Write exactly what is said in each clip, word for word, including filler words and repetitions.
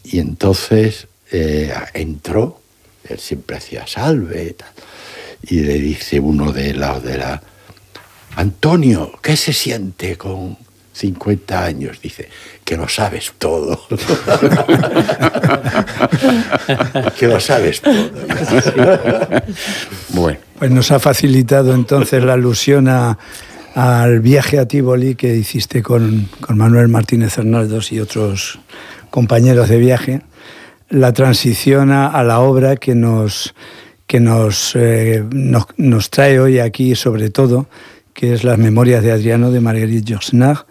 Y entonces eh, entró, él siempre hacía salve y tal, y le dice uno de la, de la Antonio, ¿qué se siente con cincuenta años? Dice, que lo sabes todo. Que lo sabes todo. Bueno. Pues nos ha facilitado entonces la alusión a, al viaje a Tívoli que hiciste con, con Manuel Martínez Hernaldos y otros compañeros de viaje, la transición a, a la obra que nos, que nos, eh, nos, nos trae hoy aquí sobre todo, que es Las Memorias de Adriano de Marguerite Yourcenar,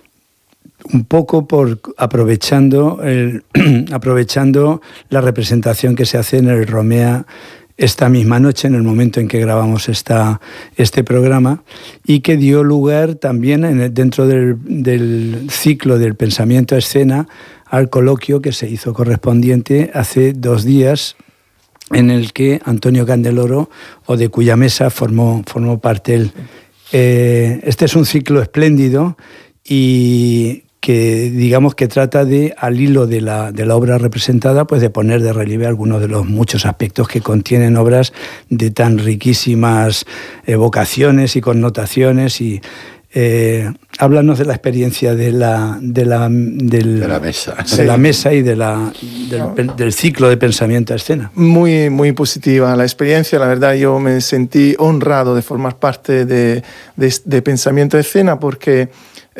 un poco por aprovechando, el, aprovechando la representación que se hace en el Romea esta misma noche, en el momento en que grabamos esta, este programa, y que dio lugar también en el, dentro del, del ciclo del pensamiento a escena al coloquio que se hizo correspondiente hace dos días, en el que Antonio Candeloro, o de cuya mesa formó, formó parte él. Eh, este es un ciclo espléndido y que digamos que trata de, al hilo de la, de la obra representada, pues de poner de relieve algunos de los muchos aspectos que contienen obras de tan riquísimas evocaciones y connotaciones. Y eh, háblanos de la experiencia de la, de la, del, de la mesa, de sí. la mesa y de la, del, del ciclo de pensamiento a escena. Muy, muy positiva la experiencia. La verdad, yo me sentí honrado de formar parte de, de, de Pensamiento a Escena porque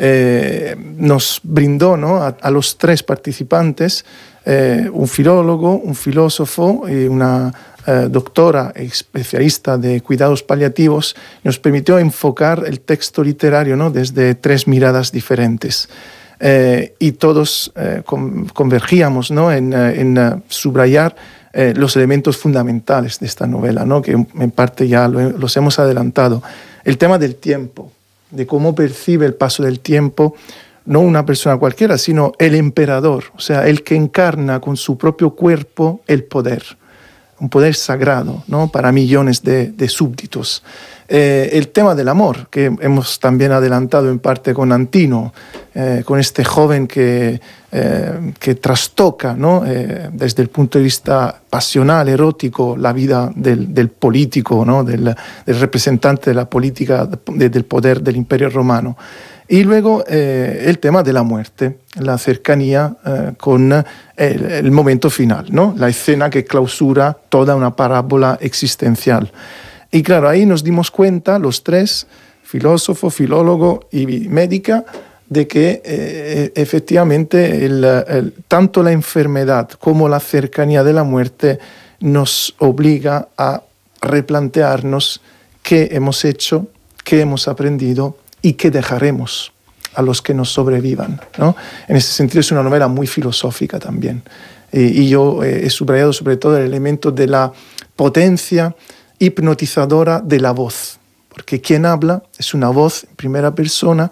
Eh, nos brindó, ¿no?, a, a los tres participantes eh, un filólogo, un filósofo y una eh, doctora especialista de cuidados paliativos. Nos permitió enfocar el texto literario, ¿no?, desde tres miradas diferentes. Eh, y todos eh, con, convergíamos, ¿no?, en, en uh, subrayar eh, los elementos fundamentales de esta novela, ¿no?, que en parte ya lo, los hemos adelantado. El tema del tiempo, de cómo percibe el paso del tiempo, no una persona cualquiera, sino el emperador, o sea, el que encarna con su propio cuerpo el poder, un poder sagrado, ¿no?, para millones de, de súbditos. Eh, el tema del amor, que hemos también adelantado en parte con Antino, eh, con este joven que, eh, que trastoca, ¿no?, eh, desde el punto de vista pasional, erótico, la vida del, del político, ¿no?, del, del representante de la política, de, del poder del Imperio Romano. Y luego eh, el tema de la muerte, la cercanía eh, con el, el momento final, ¿no?, la escena que clausura toda una parábola existencial. Y claro, ahí nos dimos cuenta, los tres, filósofo, filólogo y médica, de que eh, efectivamente el, el, tanto la enfermedad como la cercanía de la muerte nos obliga a replantearnos qué hemos hecho, qué hemos aprendido y qué dejaremos a los que nos sobrevivan, ¿no? En ese sentido es una novela muy filosófica también. Y, y yo eh, he subrayado sobre todo el elemento de la potencia hipnotizadora de la voz, porque quien habla es una voz en primera persona,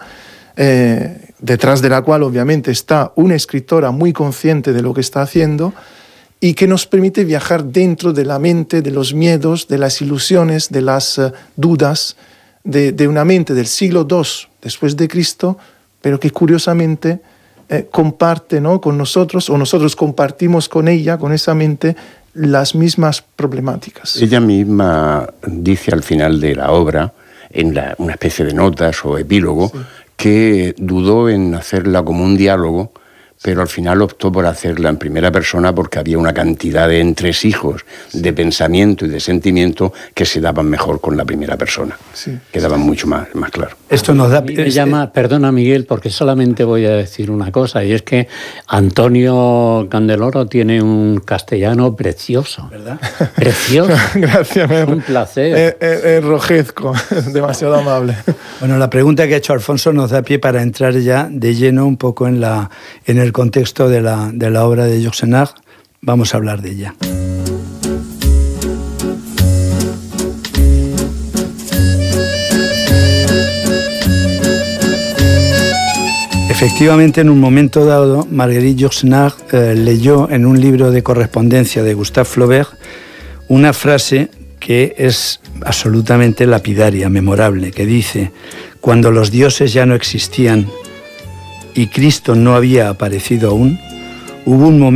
eh, detrás de la cual obviamente está una escritora muy consciente de lo que está haciendo y que nos permite viajar dentro de la mente, de los miedos, de las ilusiones, de las uh, dudas, de, de una mente del siglo dos después de Cristo, pero que curiosamente eh, comparte, ¿no?, con nosotros, o nosotros compartimos con ella, con esa mente, las mismas problemáticas. Ella misma dice al final de la obra, en la, una especie de notas o epílogo, sí, que dudó en hacerla como un diálogo, pero al final optó por hacerla en primera persona porque había una cantidad de entresijos de pensamiento y de sentimiento que se daban mejor con la primera persona, sí, quedaban mucho más, más claro. Esto nos da... Me llama, perdona Miguel, porque solamente voy a decir una cosa, y es que Antonio Candeloro tiene un castellano precioso, ¿verdad? Precioso. Gracias, me, un placer. Eh, eh, enrojezco, demasiado amable. Bueno, la pregunta que ha hecho Alfonso nos da pie para entrar ya de lleno un poco en, la, en el contexto de la, de la obra de Yourcenar. Vamos a hablar de ella. Efectivamente, en un momento dado, Marguerite Yourcenar eh, leyó en un libro de correspondencia de Gustave Flaubert una frase que es absolutamente lapidaria, memorable, que dice: cuando los dioses ya no existían y Cristo no había aparecido aún, hubo un momento